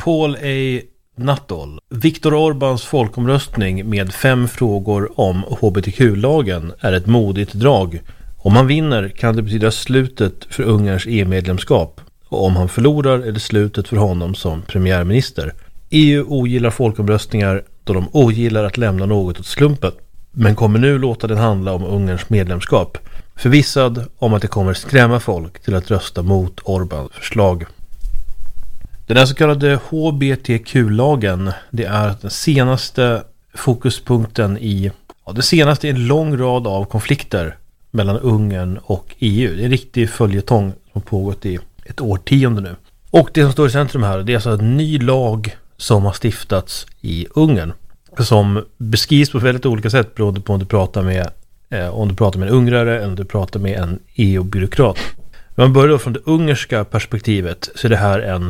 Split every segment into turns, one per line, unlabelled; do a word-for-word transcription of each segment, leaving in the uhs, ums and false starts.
Paul A. Nuttall. Viktor Orbáns folkomröstning med fem frågor om H B T Q-lagen är ett modigt drag. Om han vinner kan det betyda slutet för Ungerns E U-medlemskap. Och om han förlorar är det slutet för honom som premiärminister. E U ogillar folkomröstningar då de ogillar att lämna något åt slumpen. Men kommer nu låta den handla om Ungerns medlemskap. Förvissad om att det kommer skrämma folk till att rösta mot Orbáns förslag. Den här så kallade H B T Q-lagen, det är den senaste fokuspunkten i, ja, det senaste i en lång rad av konflikter mellan Ungern och E U. Det är en riktig följetong som pågått i ett årtionde nu. Och det som står i centrum här, det är alltså en ny lag som har stiftats i Ungern. Som beskrivs på väldigt olika sätt beroende på om du pratar med, eh, om du pratar med en ungrare eller om du pratar med en E U-byråkrat. När man börjar då från det ungerska perspektivet så är det här en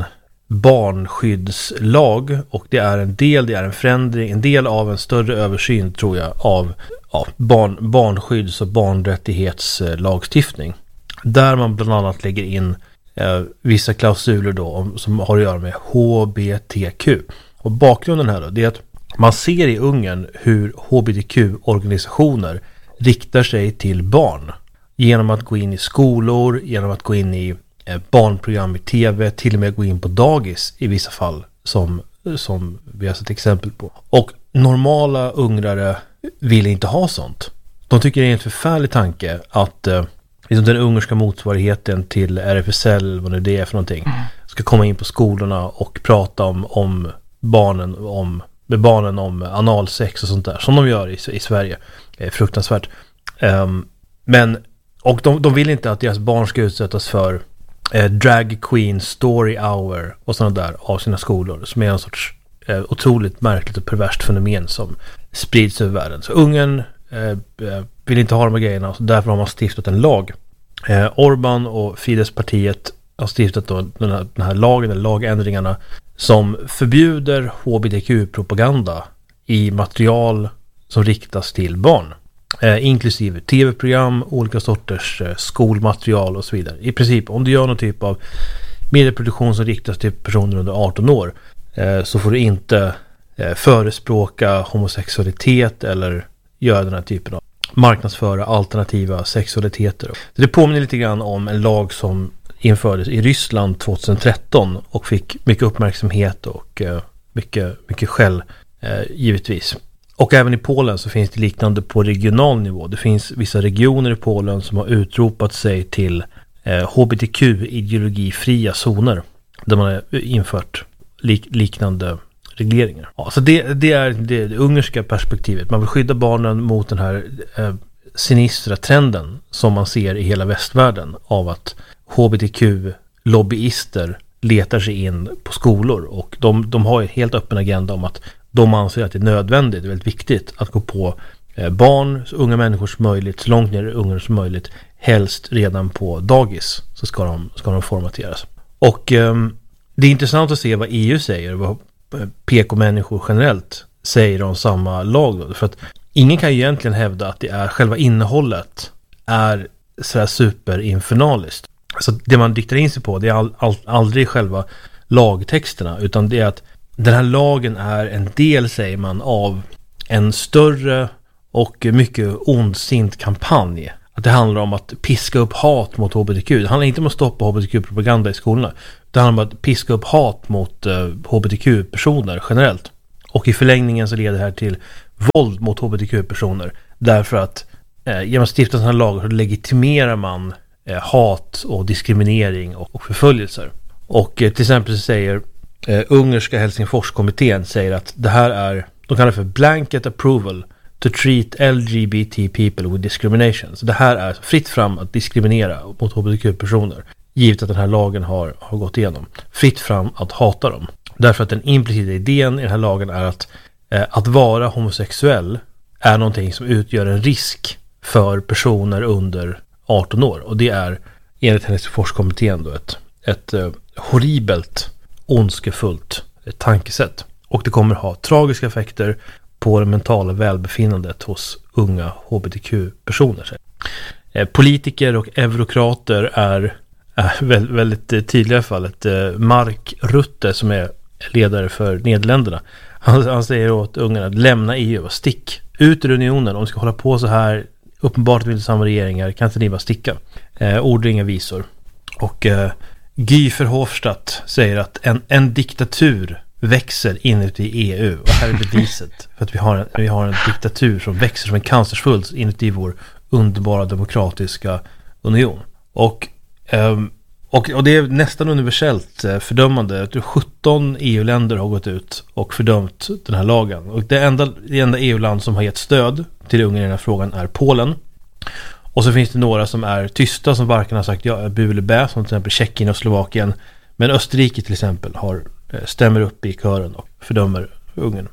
barnskyddslag, och det är en del, det är en förändring, en del av en större översyn tror jag av ja, barn, barnskydds- och barnrättighetslagstiftning. Där man bland annat lägger in eh, vissa klausuler då om, som har att göra med H B T Q. Och bakgrunden här då, det är att man ser i Ungern hur H B T Q-organisationer riktar sig till barn genom att gå in i skolor, genom att gå in i eh, barnprogram i tv, till och med gå in på dagis i vissa fall som, som vi har sett exempel på. Och normala ungrare vill inte ha sånt. De tycker det är en förfärlig tanke att eh, liksom den ungerska motsvarigheten till R F S L, vad nu det är för någonting, ska komma in på skolorna och prata om, om barnen, om med barnen om analsex och sånt där, som de gör i, i Sverige. Det är fruktansvärt. Um, men, och de, de vill inte att deras barn ska utsättas för eh, drag queen story hour och sådana där av sina skolor, som är en sorts eh, otroligt märkligt och perverst fenomen som sprids över världen. Så Ungern eh, vill inte ha de här grejerna, så därför har man stiftat en lag. Eh, Orbán och Fidesz-partiet har stiftat då den, här, den här lagen, eller lagändringarna, som förbjuder H B T Q-propaganda i material som riktas till barn. Eh, inklusive tv-program, olika sorters eh, skolmaterial och så vidare. I princip, om du gör någon typ av medieproduktion som riktas till personer under arton år eh, så får du inte eh, förespråka homosexualitet eller göra den här typen av marknadsföra alternativa sexualiteter. Så det påminner lite grann om en lag som infördes i Ryssland tjugohundratretton och fick mycket uppmärksamhet och eh, mycket, mycket skäll eh, givetvis. Och även i Polen så finns det liknande på regional nivå. Det finns vissa regioner i Polen som har utropat sig till eh, H B T Q-ideologifria zoner där man har infört lik, liknande regleringar. Ja, så det, det är det, det ungerska perspektivet. Man vill skydda barnen mot den här eh, sinistra trenden som man ser i hela västvärlden av att H B T Q-lobbyister letar sig in på skolor, och de, de har en helt öppen agenda om att de anser att det är nödvändigt, det är väldigt viktigt att gå på eh, barn, så unga människor som möjligt, så långt ner i ungar som möjligt, helst redan på dagis så ska de, ska de formateras. Och eh, det är intressant att se vad E U säger, vad P K-människor generellt säger om samma lag då, för att ingen kan ju egentligen hävda att det är själva innehållet är så här superinfernaliskt. Så det man diktar in sig på, det är all, all, aldrig själva lagtexterna, utan det är att den här lagen är en del, säger man, av en större och mycket ondsint kampanj. Att det handlar om att piska upp hat mot H B T Q. Det handlar inte om att stoppa H B T Q-propaganda i skolorna. Det handlar om att piska upp hat mot uh, H B T Q-personer generellt. Och i förlängningen så leder det här till våld mot H B T Q-personer. Därför att uh, genom att stifta sådana här lagar så legitimerar man uh, hat och diskriminering och, och förföljelser. Och uh, till exempel så säger uh, ungerska Helsingforskommittén säger att det här är, de kallar det för blanket approval to treat L G B T people with discrimination. Så det här är fritt fram att diskriminera mot H B T Q-personer, givet att den här lagen har, har gått igenom. Fritt fram att hata dem. Därför att den implicita idén i den här lagen är att eh, att vara homosexuell är någonting som utgör en risk för personer under arton år. Och det är enligt Helsingforskommittén då ett, ett eh, horribelt, ondskefullt ett tankesätt. Och det kommer ha tragiska effekter på det mentala välbefinnandet hos unga H B T Q-personer. Eh, politiker och eurokrater är, är väldigt, väldigt tydliga i fallet. Eh, Mark Rutte, som är ledare för Nederländerna. Han, han säger åt ungarna att lämna E U och stick ut ur unionen. Om de ska hålla på så här, uppenbart vill samma regeringar, kan inte ni bara sticka. Eh, ord och inga visor. Och eh, Guy Verhofstadt säger att en, en diktatur växer inuti E U. Och här är beviset för att vi har, en, vi har en diktatur som växer som en cancersvulst inuti vår underbara demokratiska union. Och, um, och, och det är nästan universellt fördömande. Jag tror sjutton E U-länder har gått ut och fördömt den här lagen. Och det enda, det enda E U-land som har gett stöd till Ungern i den här frågan är Polen. Och så finns det några som är tysta, som varken har sagt ja, bu eller bä, som till exempel Tjeckien och Slovakien. Men Österrike till exempel har, stämmer upp i kören och fördömer Ungern.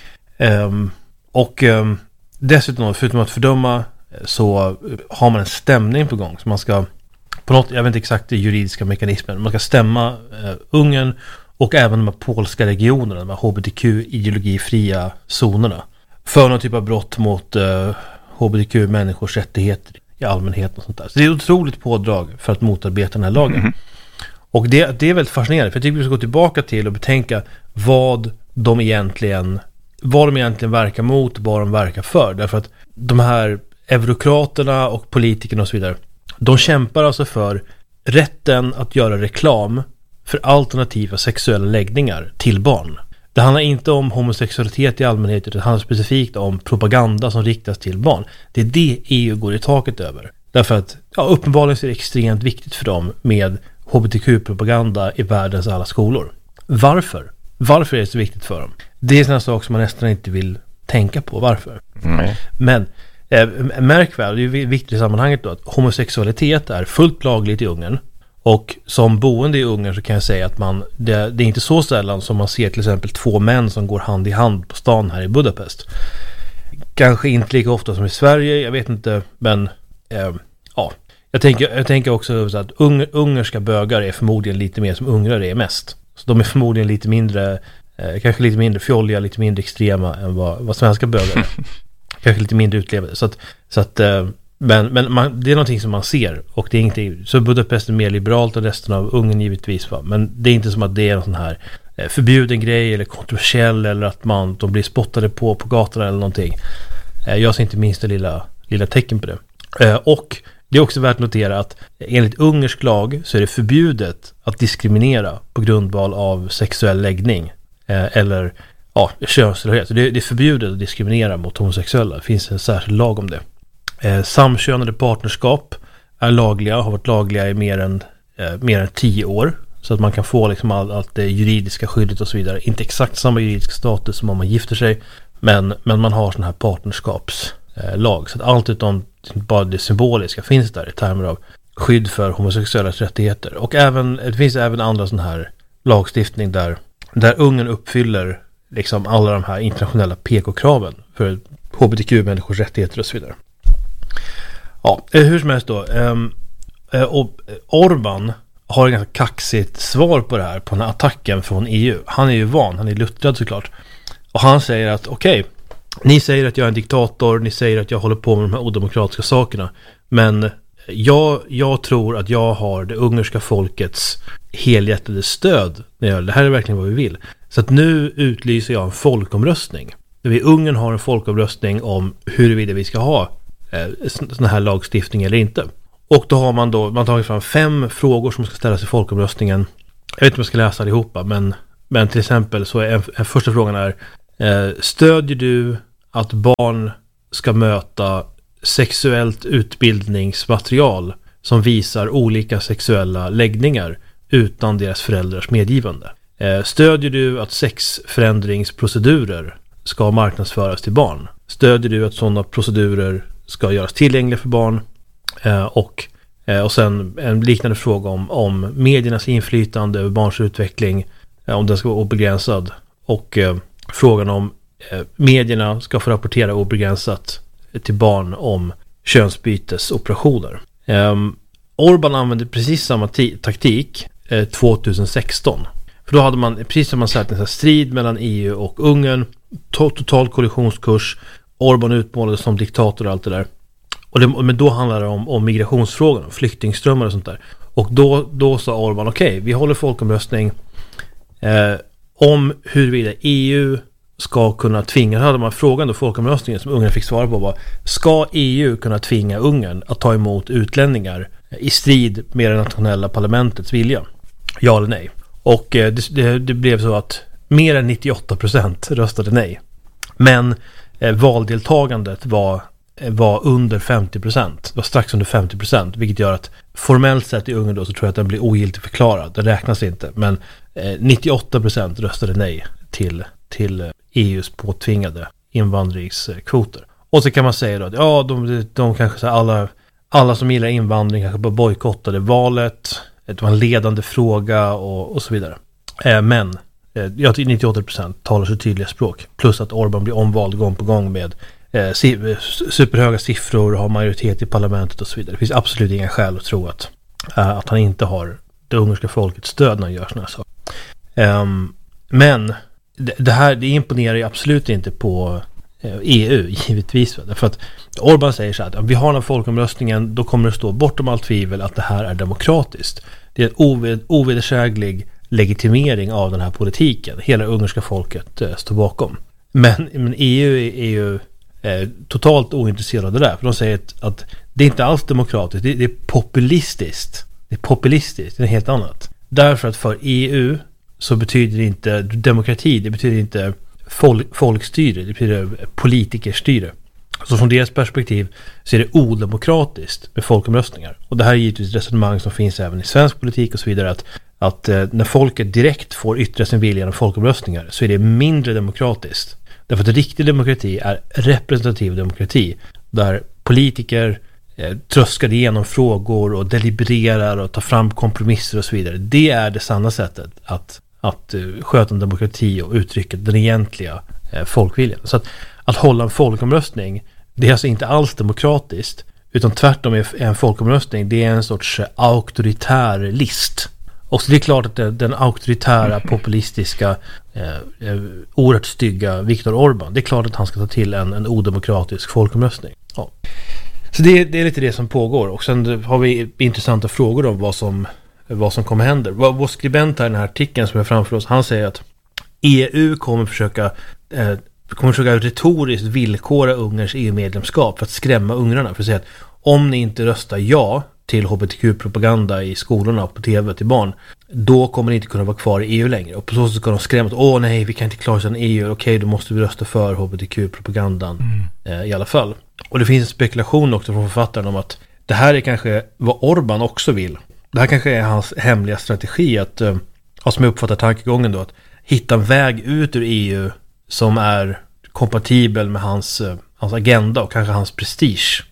Um, och um, dessutom, förutom att fördöma, så har man en stämning på gång. Så man ska, på något, jag vet inte exakt det juridiska mekanismen, man ska stämma uh, Ungern och även de här polska regionerna, de här H B T Q-ideologifria zonerna, för någon typ av brott mot uh, H B T Q-människors rättigheter i allmänhet och sånt där. Så det är ett otroligt pådrag för att motarbeta den här lagen. Mm. Och det, det är väldigt fascinerande, för jag tycker vi ska gå tillbaka till och betänka vad de egentligen vad de egentligen verkar mot, vad de verkar för. Därför att de här eurokraterna och politikerna och så vidare, de kämpar alltså för rätten att göra reklam för alternativa sexuella läggningar till barn. Det handlar inte om homosexualitet i allmänhet, utan det handlar specifikt om propaganda som riktas till barn. Det är det E U går i taket över. Därför att ja, uppenbarligen är det extremt viktigt för dem med H B T Q-propaganda i världens alla skolor. Varför? Varför är det så viktigt för dem? Det är sådana saker som man nästan inte vill tänka på. Varför? Mm. Men eh, märk väl, det är viktigt i sammanhanget då, att homosexualitet är fullt lagligt i Ungern. Och som boende i Ungern så kan jag säga att man, det, det är inte så sällan som man ser till exempel två män som går hand i hand på stan här i Budapest. Kanske inte lika ofta som i Sverige, jag vet inte, men eh, ja. Jag tänker, jag tänker också så att ung, ungerska bögar är förmodligen lite mer som ungrare är mest. Så de är förmodligen lite mindre, eh, kanske lite mindre fjolliga, lite mindre extrema än vad, vad svenska bögar är. Kanske lite mindre utlevade. Så att, så att eh, men, men man, det är någonting som man ser, och det är ingenting, så Budapest är mer liberalt än resten av Ungern givetvis, va? Men det är inte som att det är en sån här eh, förbjuden grej eller kontroversiell, eller att man, de blir spottade på på gatorna eller någonting. Eh, jag ser inte minst det lilla, lilla tecken på det. Eh, och det är också värt att notera att enligt ungersk lag så är det förbjudet att diskriminera på grundval av sexuell läggning eh, eller ja, könstillhörighet. Det, det är förbjudet att diskriminera mot homosexuella. Det finns en särskild lag om det. Eh, samkönade partnerskap är lagliga, har varit lagliga i mer än, eh, mer än tio år. Så att man kan få liksom all, allt det juridiska skyddet och så vidare. Inte exakt samma juridiska status som om man gifter sig, men, men man har sån här partnerskapslag. Så att allt utom bara det symboliska finns där i termer av skydd för homosexuella rättigheter. Och även, det finns även andra sån här lagstiftning där, där Ungern uppfyller liksom alla de här internationella P K-kraven för H B T Q-människors rättigheter och så vidare. Ja, hur som helst då. Um, och Orban har en ganska kaxigt svar på det här, på den här attacken från E U. Han är ju van, han är luttrad såklart. Och han säger att okej, okay, ni säger att jag är en diktator, ni säger att jag håller på med de här odemokratiska sakerna, men jag, jag tror att jag har det ungerska folkets helhjärtade stöd när jag gör det. Det här är verkligen vad vi vill. Så att nu utlyser jag en folkomröstning. Vi i Ungern har en folkomröstning om huruvida vi ska ha eh, sån här lagstiftning eller inte. Och då har man då man tagit fram fem frågor som ska ställas i folkomröstningen. Jag vet inte om jag ska läsa allihopa, men, men till exempel så är en, en första frågan är: Eh, stödjer du att barn ska möta sexuellt utbildningsmaterial som visar olika sexuella läggningar utan deras föräldrars medgivande? Eh, stödjer du att sexförändringsprocedurer ska marknadsföras till barn? Stödjer du att sådana procedurer ska göras tillgängliga för barn? Eh, och, eh, och sen en liknande fråga om, om mediernas inflytande över barns utveckling, eh, om den ska vara obegränsad, och eh, frågan om eh, medierna ska få rapportera obegränsat till barn om könsbytesoperationer. Eh, Orban använde precis samma t- taktik eh, tjugohundrasexton. För då hade man, precis som man sagt, en strid mellan E U och Ungern, to- total kollisionskurs, Orban utmålades som diktator och allt det där. Och det, men då handlade det om, om migrationsfrågan, flyktingströmmar och sånt där. Och då, då sa Orban, okej, okay, vi håller folkomröstning, eh, om huruvida E U ska kunna tvinga, hade man frågan då folkomröstningen som Ungern fick svara på var, ska E U kunna tvinga Ungern att ta emot utlänningar i strid med det nationella parlamentets vilja? Ja eller nej? Och eh, det, det, det blev så att mer än nittioåtta procent röstade nej. Men eh, valdeltagandet var, eh, var under femtio procent. Det var strax under femtio procent. Vilket gör att formellt sett i Ungern då så tror jag att den blir ogiltigt förklarad. Den räknas inte. Men eh, nittioåtta procent röstade nej till, till eh, E U:s påtvingade invandringskvoter. Och så kan man säga då att ja, de, de kanske så här, alla, alla som gillar invandring kanske bara bojkottade valet. Det var en ledande fråga och, och så vidare. Eh, men eh, jag tycker nittioåtta procent talar så tydliga språk. Plus att Orbán blir omvald gång på gång med eh, si- superhöga siffror, har majoritet i parlamentet och så vidare. Det finns absolut inga skäl att tro att, eh, att han inte har det ungerska folkets stöd när han gör såna här saker. Eh, men det, det här det imponerar ju absolut inte på eh, E U, givetvis. För att Orbán säger så här att vi har den här folkomröstningen, då kommer det stå bortom allt tvivel att det här är demokratiskt. Det är en oved, ovedersäglig legitimering av den här politiken. Hela ungerska folket eh, står bakom. Men, men E U är, är ju eh, totalt ointresserade av det där. För de säger att, att det är inte alls demokratiskt. Det, det är populistiskt. Det är populistiskt. Det är helt annat. Därför att för E U så betyder det inte demokrati. Det betyder inte folk, folkstyre. Det betyder politikerstyre. Så från deras perspektiv så är det odemokratiskt med folkomröstningar. Och det här är givetvis resonemang som finns även i svensk politik och så vidare. Att, att eh, när folket direkt får yttra sin vilja genom folkomröstningar så är det mindre demokratiskt. Därför att riktig demokrati är representativ demokrati. Där politiker eh, tröskar igenom frågor och delibererar och tar fram kompromisser och så vidare. Det är det sanna sättet att, att eh, sköta en demokrati och uttrycka den egentliga eh, folkviljan. Så att Att hålla en folkomröstning, det är alltså inte alls demokratiskt, utan tvärtom är en folkomröstning, det är en sorts auktoritär list. Och så det är klart att det, den auktoritära, populistiska, eh, oerhört stygga Viktor Orbán, det är klart att han ska ta till en, en odemokratisk folkomröstning. Ja. Så det, det är lite det som pågår. Och sen har vi intressanta frågor om vad som, vad som kommer hända. Vår skribent här i den här artikeln som är framför oss, han säger att E U kommer försöka eh, kommer försöka retoriskt villkora Ungerns E U-medlemskap för att skrämma ungrarna. För att säga att om ni inte röstar ja till H B T Q-propaganda i skolorna och på tv till barn, då kommer ni inte kunna vara kvar i E U längre. Och på så sätt ska de skrämma att åh nej, vi kan inte klara oss en E U. Okej, då måste vi rösta för H B T Q-propagandan mm. eh, i alla fall. Och det finns en spekulation också från författaren om att det här är kanske vad Orbán också vill. Det här kanske är hans hemliga strategi att, eh, som jag uppfattar tankegången då, att hitta en väg ut ur E U som är kompatibel med hans, hans agenda och kanske hans prestige.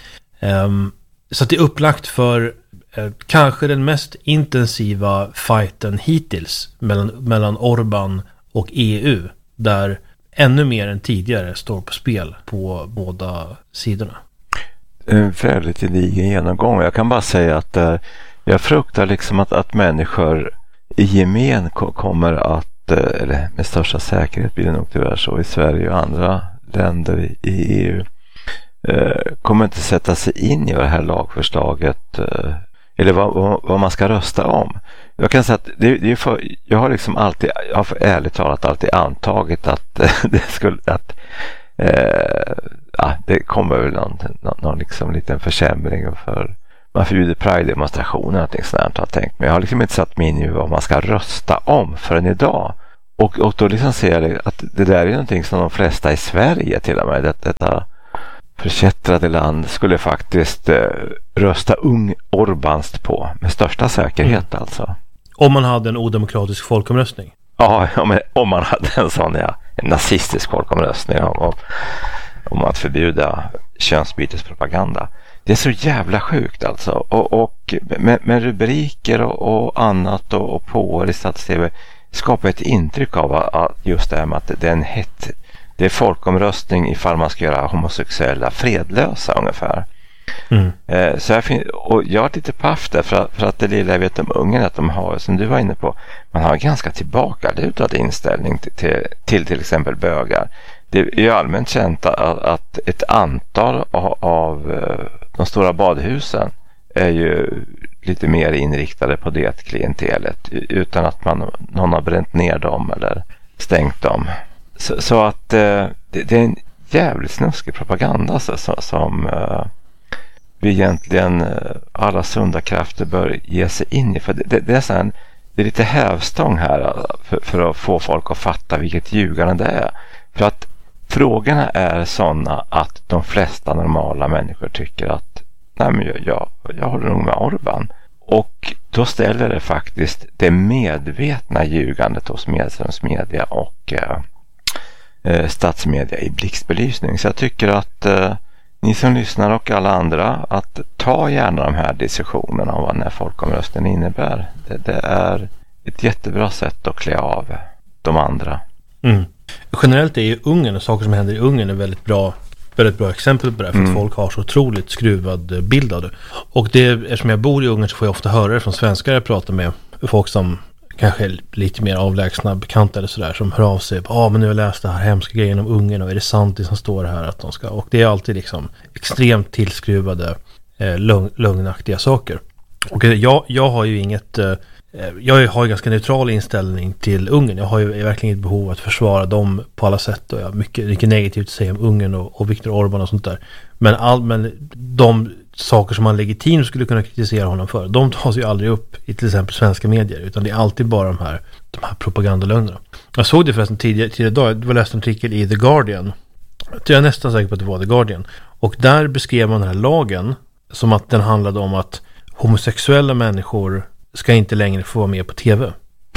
Um, så att det är upplagt för uh, kanske den mest intensiva fighten hittills mellan, mellan Orbán och E U, där ännu mer än tidigare står på spel på båda sidorna.
En väldigt gedigen genomgång. Jag kan bara säga att uh, jag fruktar liksom att, att människor i gemen ko- kommer att eller med största säkerhet blir det nog tyvärr så i Sverige och andra länder i, i E U eh, kommer inte sätta sig in i det här lagförslaget eh, eller vad, vad, vad man ska rösta om. Jag kan säga att det, det är för, jag har liksom alltid, jag har för ärligt talat alltid antagit att det skulle att eh, ja, det kommer väl någon, någon, någon liksom liten försämring för man förbjuder Pride-demonstrationer och sånt har jag tänkt. Men jag har liksom inte satt mig in i vad man ska rösta om förrän idag. Och, och då liksom ser jag att det där är någonting som de flesta i Sverige till och med, det, detta förkättrade land, skulle faktiskt eh, rösta ung Orbánst på med största säkerhet mm. alltså.
Om man hade en odemokratisk folkomröstning?
Ja, om, om man hade en sån, ja, en nazistisk folkomröstning om, om, om att förbjuda könsbytespropaganda. Det är så jävla sjukt alltså. Och, och med, med rubriker och, och annat och, och på i stats-tv skapar ett intryck av att just det här med att det är en hett, det är folkomröstning ifall man ska göra homosexuella fredlösa ungefär. Mm. Eh, så jag, fin- och jag är lite paff där för att, för att det lilla jag vet om Ungern att de har, som du var inne på, man har en ganska tillbakalutad inställning till till, till till exempel bögar. Det är ju allmänt känt att, att ett antal av, av de stora badhusen är ju lite mer inriktade på det klientelet utan att man, någon har bränt ner dem eller stängt dem. Så, så att eh, det, det är en jävligt snuskig propaganda så, så, som eh, vi egentligen eh, alla sunda krafter bör ge sig in i. För det, det, det är så här, det är lite hävstång här för, för att få folk att fatta vilket ljugande det är. För att frågorna är sådana att de flesta normala människor tycker att nej men jag, jag, jag håller nog med Orban. Och då ställer det faktiskt det medvetna ljugandet hos medlemsmedia och eh, statsmedia i blixtbelysning. Så jag tycker att eh, ni som lyssnar och alla andra att ta gärna de här diskussionerna om vad den här folkomröstningen innebär. Det, det är ett jättebra sätt att klä av de andra.
Mm. Generellt är ju Ungern och saker som händer i Ungern är väldigt bra, väldigt bra exempel på det. För mm. att folk har så otroligt skruvad bild av det. Och det, eftersom jag bor i Ungern så får jag ofta höra det från svenskar jag pratar med. Folk som kanske är lite mer avlägsna bekanta eller sådär som hör av sig. Ja ah, men nu har jag läst det här hemska grejen om Ungern och är det sant det som står här att de ska. Och det är alltid liksom extremt tillskruvade eh, lögn, lögnaktiga saker. Och jag, jag har ju inget... Eh, Jag har ju ganska neutral inställning till Ungern. Jag har ju verkligen ett behov att försvara dem på alla sätt. Och jag har mycket, mycket negativt att säga om Ungern och, och Viktor Orbán och sånt där. Men, all, men de saker som man legitimt skulle kunna kritisera honom för, de tas ju aldrig upp i till exempel svenska medier. Utan det är alltid bara de här, de här propagandalögnerna. Jag såg det förresten tidigare, tidigare dag. Jag läste en artikel i The Guardian. Jag är nästan säker på att det var The Guardian. Och där beskrev man den här lagen som att den handlade om att homosexuella människor ska inte längre få vara med på tv.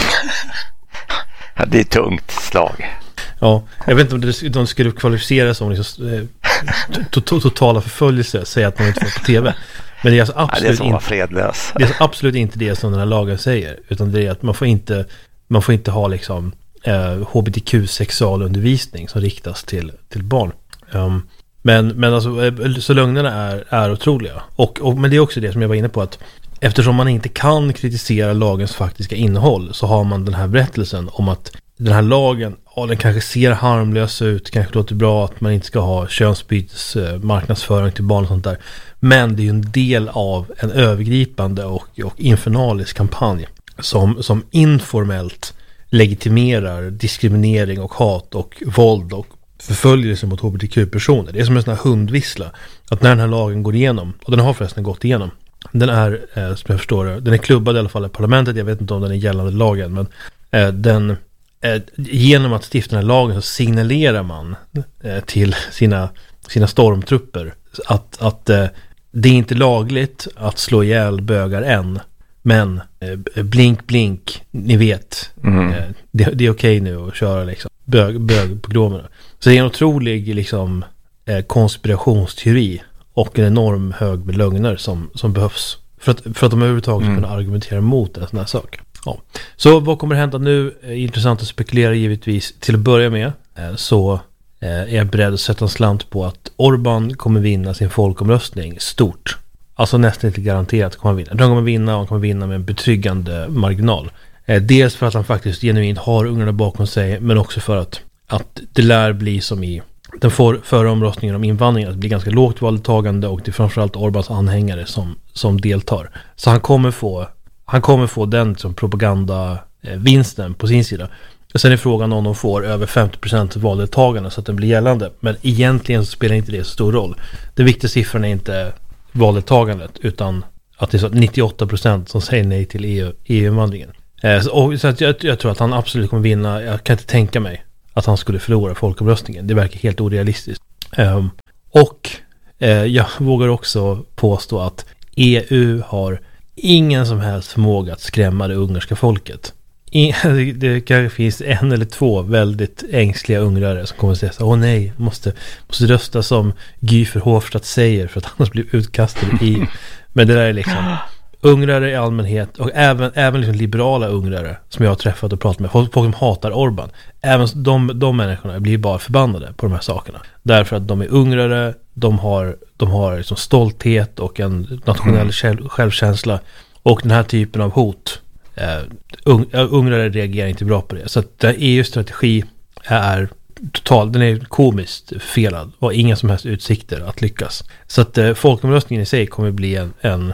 Ja, det är tungt slag.
Ja, jag vet inte om de skulle kvalificera som liksom, eh, to- to- totala förföljelse, säga att man inte får på tv. Men det är alltså absolut,
ja, det är inte, fredlös.
Det är absolut inte det som den här lagen säger, utan det är att man får inte, man får inte ha liksom eh, H B T Q-sexualundervisning som riktas till, till barn. Um, men, men alltså, så lögnerna är, är otroliga. Och, och, men det är också det som jag var inne på, att eftersom man inte kan kritisera lagens faktiska innehåll så har man den här berättelsen om att den här lagen, ja, den kanske ser harmlös ut, kanske låter bra att man inte ska ha könsbytes eh, marknadsföring till barn och sånt där. Men det är ju en del av en övergripande och, och infernalisk kampanj som, som informellt legitimerar diskriminering och hat och våld och förföljelse mot H B T Q-personer. Det är som en sån här hundvissla. Att när den här lagen går igenom, och den har förresten gått igenom, den är, eh, som jag förstår det, den är klubbad i alla fall i parlamentet, jag vet inte om den är gällande lagen, men eh, den, eh, genom att stifta den här lagen så signalerar man eh, till sina, sina stormtrupper att, att eh, det är inte lagligt att slå ihjäl bögar än, men eh, blink blink, ni vet, mm. eh, det, det är okej nu att köra liksom bög, bög på gromerna. Så det är en otrolig liksom, eh, konspirationsteori och en enorm hög med lögner som, som behövs för att, för att de överhuvudtaget ska mm. kunna argumentera emot en sån här sak. Ja. Så vad kommer hända nu? Eh, intressant att spekulera givetvis. Till att börja med eh, så eh, är jag beredd att sätta en slant på att Orbán kommer vinna sin folkomröstning stort. Alltså nästan inte garanterat kommer han vinna. Han kommer vinna och han kommer vinna med en betryggande marginal. Eh, dels för att han faktiskt genuint har ungarna bakom sig, men också för att, att det lär bli som i den för, förra omröstningen om invandringen, att det blir ganska lågt valdeltagande och det är framförallt Orbáns anhängare som, som deltar. Så han kommer få, han kommer få den som propagandavinsten på sin sida. Och sen är frågan om de får över femtio procent valdeltagande så att den blir gällande. Men egentligen så spelar inte det så stor roll. Den viktiga siffran är inte valdeltagandet, utan att det är så nittioåtta procent som säger nej till E U, E U-invandringen. Eh, så, och, så att jag, jag tror att han absolut kommer vinna. Jag kan inte tänka mig att han skulle förlora folkomröstningen. Det verkar helt orealistiskt. Um, och eh, jag vågar också påstå att E U har ingen som helst förmåga att skrämma det ungerska folket. I, det kanske finns en eller två väldigt ängsliga ungrare som kommer att säga så: åh nej, måste, måste rösta som Guy Verhofstadt säger för att annars blir utkastad i E U. Men det där är liksom ungrare i allmänhet och även, även liksom liberala ungrare som jag har träffat och pratat med, folk, folk som hatar Orbán, även de, de människorna blir bara förbannade på de här sakerna därför att de är ungrare, de har, de har liksom stolthet och en nationell mm. själv, självkänsla, och den här typen av hot eh, un, ungrare reagerar inte bra på det. Så att E U-strategi är total, den är komiskt felad och inga som helst utsikter att lyckas. Så att eh, folkomröstningen i sig kommer bli en, en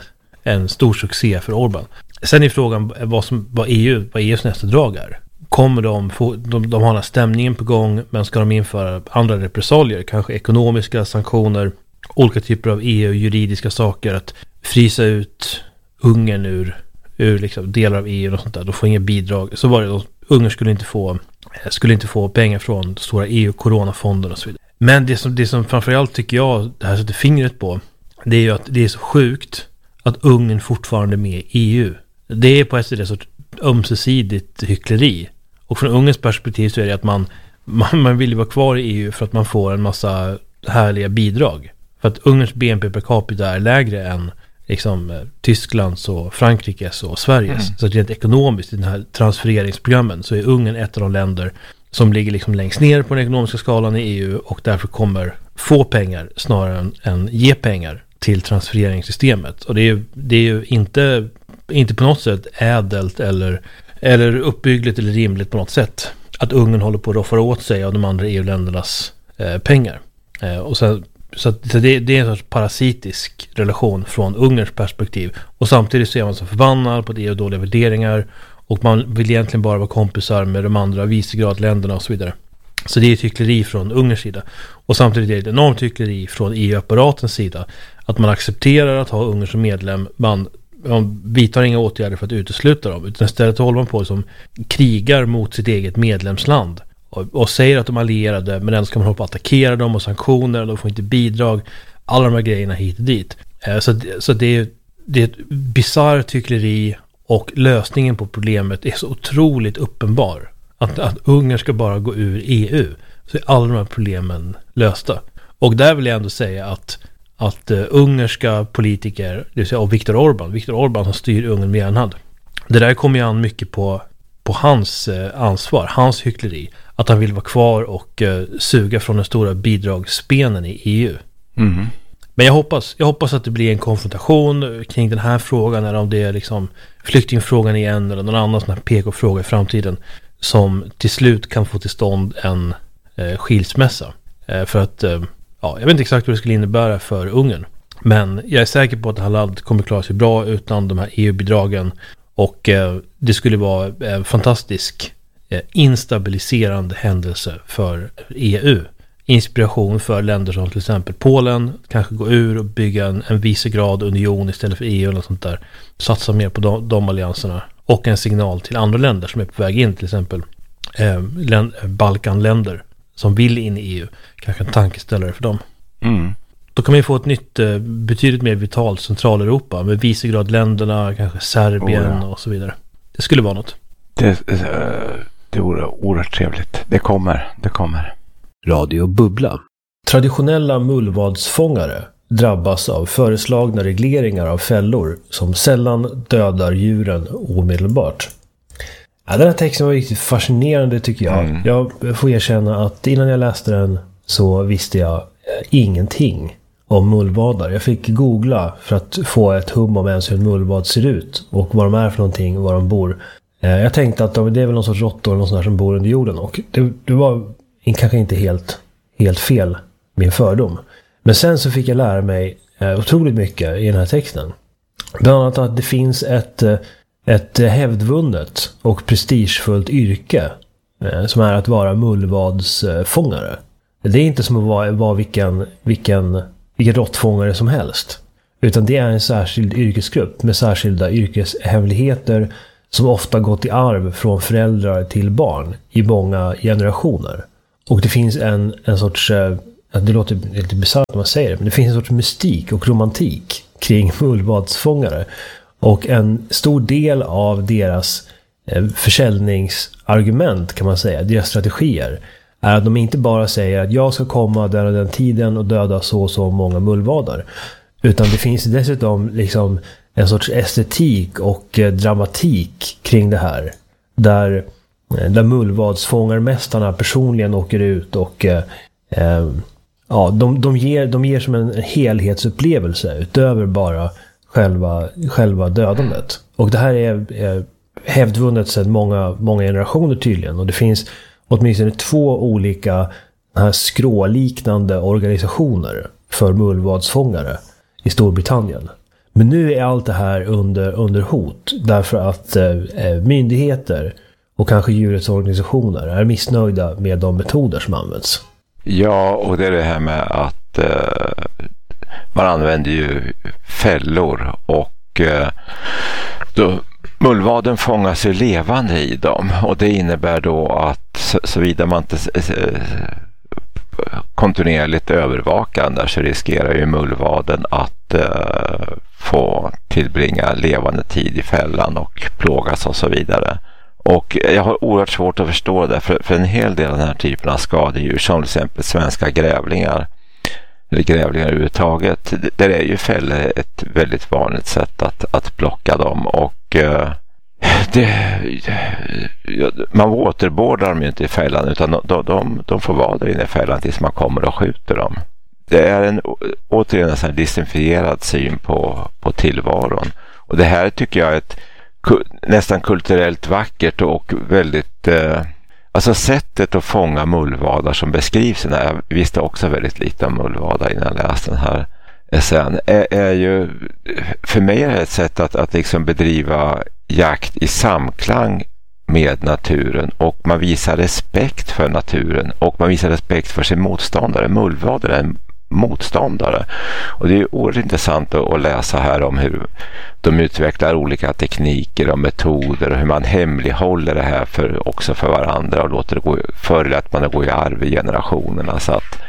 en stor succé för Orbán. Sen är frågan vad, som, vad, E U, vad E U:s nästa drag är. Kommer de få, de, de har den här stämningen på gång, men ska de införa andra repressalier, kanske ekonomiska sanktioner, olika typer av E U-juridiska saker, att frysa ut Ungern ur, ur liksom delar av E U och sånt där, de får inga bidrag. Så var det då, Ungern skulle inte få skulle inte få pengar från stora E U-coronafonden och så vidare. Men det som, det som framförallt tycker jag det här sätter fingret på, det är ju att det är så sjukt att Ungern fortfarande är med i E U. Det är på ett sätt ett sorts ömsesidigt hyckleri. Och från Ungerns perspektiv så är det att man, man, man vill vara kvar i E U för att man får en massa härliga bidrag. För att Ungerns B N P per capita är lägre än liksom, Tysklands och Frankrikes och Sveriges. Mm. Så rent ekonomiskt i den här transfereringsprogrammen så är Ungern ett av de länder som ligger liksom längst ner på den ekonomiska skalan i E U och därför kommer få pengar snarare än, än ge pengar till transfereringssystemet. Och det är ju, det är ju inte, inte på något sätt ädelt eller, eller uppbyggligt eller rimligt på något sätt att Ungern håller på att roffa åt sig av de andra E U-ländernas eh, pengar. Eh, och sen Så, att, så det, det är en sorts parasitisk relation från Ungerns perspektiv. Och samtidigt så är man så förbannad på att E U dåliga värderingar. Och man vill egentligen bara vara kompisar med de andra vicegradländerna och så vidare. Så det är ett hyckleri från Ungerns sida. Och samtidigt är det ett enormt hyckleri från E U-apparatens sida. Att man accepterar att ha Ungern som medlem. Man, man vidtar inga åtgärder för att utesluta dem. Utan istället håller man på som krigar mot sitt eget medlemsland. Och, och säger att de är allierade, men ändå ska man hålla på att attackera dem och sanktioner och de får inte bidrag. Alla de här grejerna hit och dit. Eh, så så det, är, det är ett bizarrt hyckleri och lösningen på problemet är så otroligt uppenbar. Att, att Ungern ska bara gå ur E U så är alla de här problemen lösta. Och där vill jag ändå säga att, att uh, ungerska politiker, det vill säga och Viktor Orbán, Viktor Orbán som styr Ungern med järnhand. Det där kommer ju an mycket på, på hans uh, ansvar, hans hyckleri. Att han vill vara kvar och uh, suga från den stora bidragsspenen i E U.
Mm.
Men jag hoppas, jag hoppas att det blir en konfrontation kring den här frågan, eller om det är liksom flyktingfrågan igen eller någon annan sån här P K-fråga i framtiden som till slut kan få till stånd en eh, skilsmässa. Eh, för att, eh, ja, jag vet inte exakt vad det skulle innebära för Ungern. Men jag är säker på att det här landet kommer klara sig bra utan de här E U-bidragen. Och eh, det skulle vara en fantastisk eh, instabiliserande händelse för E U. Inspiration för länder som till exempel Polen, kanske gå ur och bygga en, en vicegrad union istället för E U eller något sånt där. Satsa mer på de, de allianserna. Och en signal till andra länder som är på väg in, till exempel eh, län, Balkanländer som vill in i E U. Kanske en tankeställare för dem.
Mm.
Då kan man ju få ett nytt, eh, betydligt mer vitalt Centraleuropa med vicegradländerna, kanske Serbien oh, ja. och så vidare. Det skulle vara något.
Det, det vore oerhört trevligt. Det kommer, det kommer.
Radio Bubbla. Traditionella mullvadsfångare drabbas av föreslagna regleringar av fällor som sällan dödar djuren omedelbart. Ja, den här texten var riktigt fascinerande tycker jag. Mm. Jag får erkänna att innan jag läste den så visste jag ingenting om mullvadar. Jag fick googla för att få ett hum om ens hur en mullvad ser ut och vad de är för någonting och var de bor. Jag tänkte att det är väl någon sorts råttor eller någon sån här som bor under jorden, och det, det var kanske inte helt, helt fel min fördom. Men sen så fick jag lära mig eh, otroligt mycket i den här texten. Bland annat att det finns ett, ett hävdvunnet och prestigefullt yrke eh, som är att vara mullvadsfångare. Det är inte som att vara, vara vilken, vilken, vilken råttfångare som helst. Utan det är en särskild yrkesgrupp med särskilda yrkeshemligheter som ofta gått i arv från föräldrar till barn i många generationer. Och det finns en, en sorts, det låter lite bisarrt när man säger det, men det finns en sorts mystik och romantik kring mullvadsfångare. Och en stor del av deras försäljningsargument, kan man säga, deras strategier, är att de inte bara säger att jag ska komma där och den tiden och döda så och så många mullvadar. Utan det finns dessutom liksom en sorts estetik och dramatik kring det här. Där Där mullvadsfångarmästarna personligen åker ut och eh, ja, de, de, ger, de ger som en helhetsupplevelse utöver bara själva, själva dödandet. Och det här är, är hävdvunnet sedan många, många generationer tydligen. Och det finns åtminstone två olika här skråliknande organisationer för mullvadsfångare i Storbritannien. Men nu är allt det här under, under hot därför att eh, myndigheter och kanske djurrättsorganisationer är missnöjda med de metoder som används.
Ja, och det är det här med att eh, man använder ju fällor och eh, då mullvaden fångas ju levande i dem, och det innebär då att så, såvida man inte eh, kontinuerligt övervakar där, så riskerar ju mullvaden att eh, få tillbringa levande tid i fällan och plågas och så vidare. Och jag har oerhört svårt att förstå det, för, för en hel del av den här typen av skadedjur, som till exempel svenska grävlingar eller grävlingar överhuvudtaget, där är ju fällor ett väldigt vanligt sätt att, att plocka dem, och eh, det, man återbordar dem ju inte i fällan, utan de, de, de får vara där inne i fällan tills man kommer och skjuter dem. Det är en, återigen en sån här disinfierad syn på, på tillvaron, och det här tycker jag är ett nästan kulturellt vackert och väldigt eh, alltså sättet att fånga mullvadar som beskrivs, när jag visste också väldigt lite om mullvadar innan jag läste den här essän, är, är ju för mig är ett sätt att, att liksom bedriva jakt i samklang med naturen, och man visar respekt för naturen och man visar respekt för sin motståndare. Mullvader är en motståndare, och det är oerhört intressant att, att läsa här om hur de utvecklar olika tekniker och metoder och hur man hemlighåller det här för, också för varandra, och låter det gå, förr att man går i arv i generationerna, så att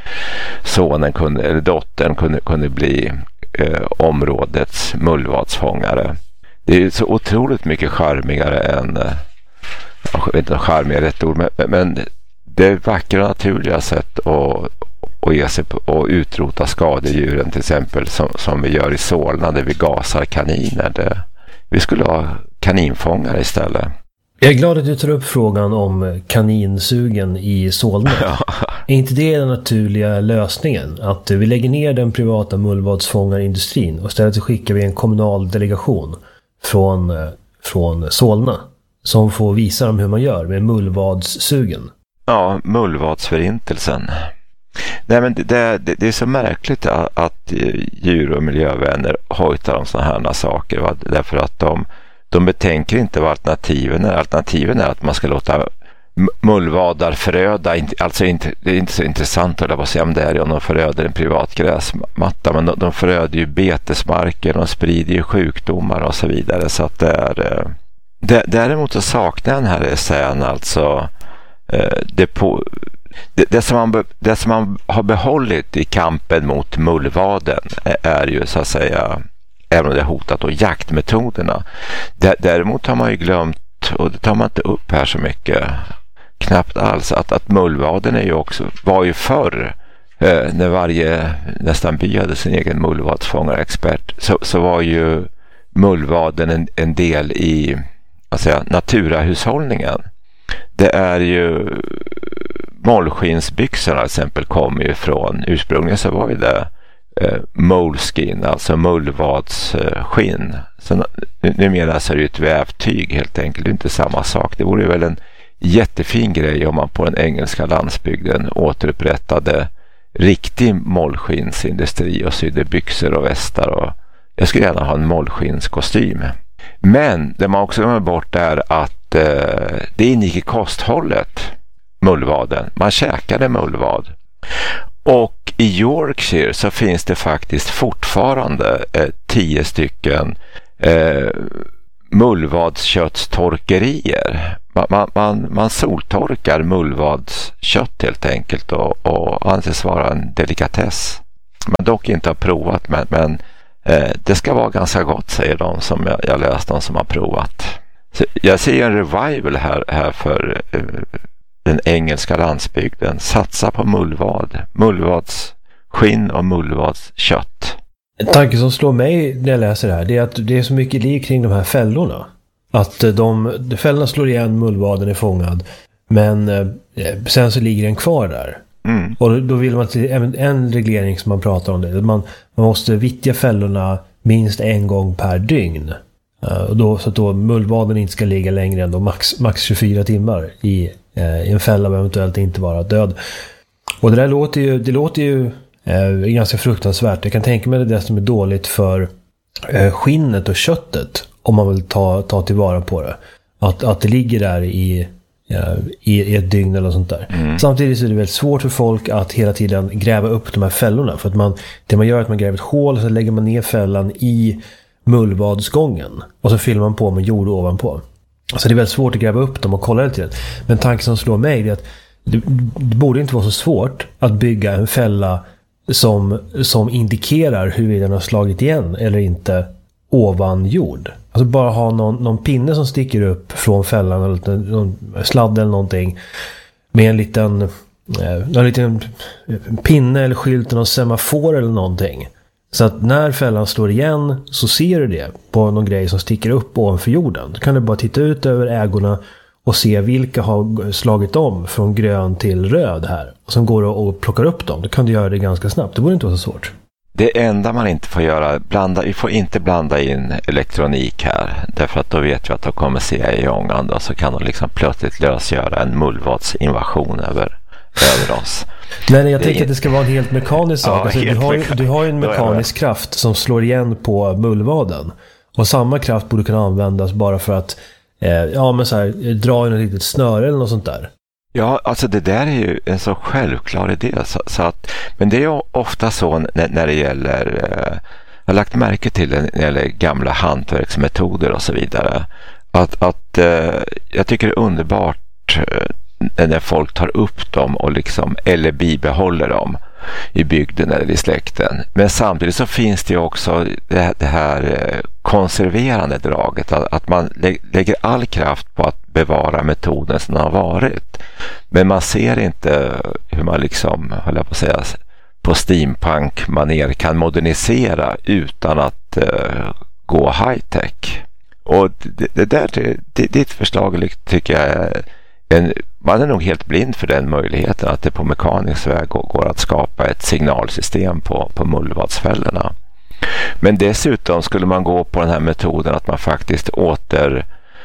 sonen kunde, eller dottern kunde, kunde bli eh, områdets mullvadsfångare. Det är ju så otroligt mycket charmigare än eh, jag vet inte, charmigare är rätt ord, men, men det är vackra och naturliga sätt att och ge sig på och utrota skadedjuren, till exempel som, som vi gör i Solna där vi gasar kaniner. Det, vi skulle ha kaninfångare istället.
Jag är glad att du tar upp frågan om kaninsugen i Solna.
Ja.
Är inte det den naturliga lösningen? Att vi lägger ner den privata mullvadsfångarindustrin och istället skickar vi en kommunal delegation från, från Solna som får visa dem hur man gör med mullvadssugen.
Ja, mullvadsförintelsen. Nej, men det, det, det är så märkligt att, att djur- och miljövänner hojtar om sådana här saker. Va? Därför att de, de betänker inte vad alternativen är. Alternativen är att man ska låta mullvadar föröda. Alltså inte, det är inte så intressant att säga om det är om de föröder en privat gräsmatta. Men de, de föröder ju betesmarker, de sprider ju sjukdomar och så vidare. Så att det är... Det, däremot så saknar den här essän alltså det på... Det, det, som man, det som man har behållit i kampen mot mullvaden är ju så att säga, även om det är hotat, och jaktmetoderna. Däremot har man ju glömt, och det tar man inte upp här så mycket, knappt alls, att, att mullvaden är ju också, var ju förr eh, när varje nästan by hade sin egen mullvadsfångarexpert, så, så var ju mullvaden en, en del i alltså, naturahushållningen. Det är ju målskinsbyxorna till exempel kom ju från, ursprungligen så var ju det eh, moleskin, alltså mullvadsskinn. Så numera så är det ju ett vävtyg helt enkelt, det är inte samma sak. Det vore ju väl en jättefin grej om man på den engelska landsbygden återupprättade riktig målskinsindustri och sydde byxor och västar, och jag skulle gärna ha en målskinskostym. Men det man också glömmer bort är att eh, det ingick i kosthållet, mullvaden. Man käkade mullvad. Och i Yorkshire så finns det faktiskt fortfarande eh, tio stycken eh, mullvadsköttstorkerier. Man, man, man, man soltorkar mullvadskött helt enkelt, och, och anses vara en delikatess. Man dock inte har provat, men, men eh, det ska vara ganska gott, säger de som jag, jag läst, de som har provat. Så jag ser en revival här, här för eh, den engelska landsbygden. Satsa på mullvad. Mullvadsskinn och mullvadskött.
En tanke som slår mig när jag läser det här, det är att det är så mycket liv kring de här fällorna. Att de, de fällorna slår igen, mullvaden är fångad. Men eh, sen så ligger den kvar där. Mm. Och då vill man till en, en reglering som man pratar om det. Man, man måste vittja fällorna minst en gång per dygn. Uh, och då, så att då mullvaden inte ska ligga längre än då max, max tjugofyra timmar i, uh, i en fälla och eventuellt inte vara död. Och det där låter ju, det låter ju uh, ganska fruktansvärt. Jag kan tänka mig det, det som är dåligt för eh, skinnet och köttet, om man vill ta, ta tillvara på det. Att, att det ligger där i, ja, i, i ett dygn eller sånt där. Mm. Samtidigt så är det väldigt svårt för folk att hela tiden gräva upp de här fällorna. För att man, det man gör är att man gräver ett hål och så lägger man ner fällan i mullvadsgången. Och så fyller man på med jord ovanpå. Så det är väldigt svårt att gräva upp dem och kolla det till det. Men tanken som slår mig är att det, det borde inte vara så svårt att bygga en fälla som, som indikerar hur den har slagit igen eller inte ovan jord. Alltså bara ha någon, någon pinne som sticker upp från fällan eller någon sladd eller någonting med en liten, eh, en liten pinne eller skylt eller någon semafor eller någonting. Så att när fällan slår igen så ser du det på någon grej som sticker upp ovanför jorden. Då kan du bara titta ut över ägorna och se vilka har slagit om från grön till röd här. Och sen går du och plockar upp dem. Då kan du göra det ganska snabbt. Det borde inte vara så svårt.
Det enda man inte får göra, blanda, vi får inte blanda in elektronik här. Därför att då vet vi att de kommer se i ångan och så kan de liksom plötsligt lösgöra en mullvadsinvasion över, över oss.
Nej, nej jag tänker att det ska vara en helt mekanisk sak.
Ja,
alltså, du, har ju, du har ju en mekanisk kraft som slår igen på mullvaden. Och samma kraft borde kunna användas bara för att eh, ja, men så här, dra in ett litet snöre eller något sånt där.
Ja, alltså det där är ju en så självklar idé. Så, så att, men det är ju ofta så när, när det gäller, eh, jag har lagt märke till det när det gäller gamla hantverksmetoder och så vidare. Att, att eh, jag tycker det är underbart eh, när folk tar upp dem och liksom, eller bibehåller dem i bygden eller i släkten. Men samtidigt så finns det ju också det här, det här konserverande draget. Att, att man lä- lägger all kraft på att bevara metoden som den har varit. Men man ser inte hur man liksom, håller jag på att säga, på steampunk-manér kan modernisera utan att uh, gå high-tech. Och det, det där, det, det, ditt förslag tycker jag är en, man är nog helt blind för den möjligheten att det på mekanisk väg går, går att skapa ett signalsystem på, på mullvadsfällorna. Men dessutom skulle man gå på den här metoden att man faktiskt åter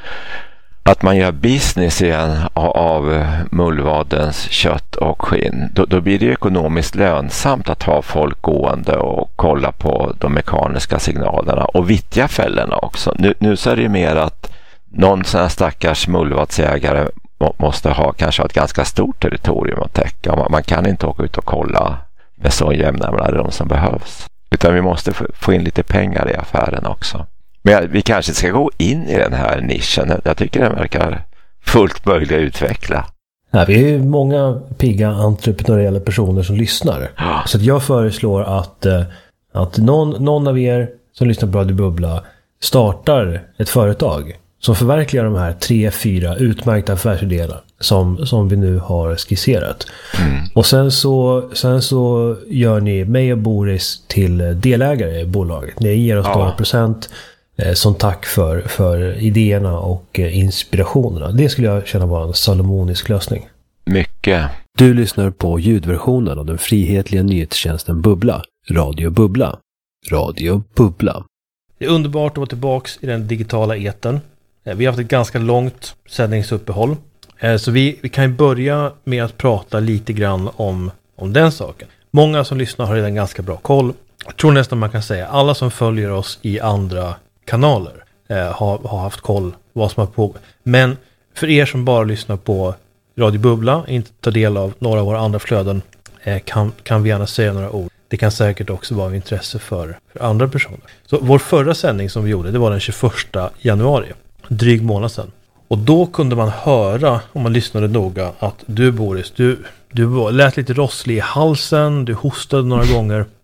att man gör business igen av, av mullvadens kött och skinn. Då, då blir det ekonomiskt lönsamt att ha folk gående och kolla på de mekaniska signalerna och vittja fällorna också. Nu, nu så är det ju mer att någon sån här stackars mullvadsägare måste ha kanske ett ganska stort territorium att täcka. Man, man kan inte åka ut och kolla med så jämna mellanrum som behövs. Utan vi måste få in lite pengar i affären också. Men vi kanske ska gå in i den här nischen. Jag tycker den verkar fullt möjlig att utveckla.
Ja, vi är ju många pigga entreprenöriella personer som lyssnar. Ja. Så att jag föreslår att, att någon, någon av er som lyssnar på Radio Bubbla startar ett företag som förverkligar de här tre, fyra utmärkta affärsidéerna som, som vi nu har skisserat. Mm. Och sen så, sen så gör ni mig och Boris till delägare i bolaget. Ni ger oss ja. några procent eh, som tack för, för idéerna och eh, inspirationerna. Det skulle jag känna vara en salomonisk lösning.
Mycket.
Du lyssnar på ljudversionen av den frihetliga nyhetstjänsten Bubbla. Radio Bubbla. Radio Bubbla.
Det är underbart att vara tillbaka i den digitala etern. Vi har haft ett ganska långt sändningsuppehåll. Så vi, vi kan ju börja med att prata lite grann om, om den saken. Många som lyssnar har redan ganska bra koll. Jag tror nästan man kan säga alla som följer oss i andra kanaler eh, har, har haft koll vad som har pågått. Men för er som bara lyssnar på Radio Bubbla, inte tar del av några av våra andra flöden, eh, kan, kan vi gärna säga några ord. Det kan säkert också vara av intresse för, för andra personer. Så vår förra sändning som vi gjorde, det var den tjugoförsta januari. Dryg månad sedan. Och då kunde man höra, om man lyssnade noga, att du Boris, du, du lät lite rosslig i halsen, du hostade några gånger.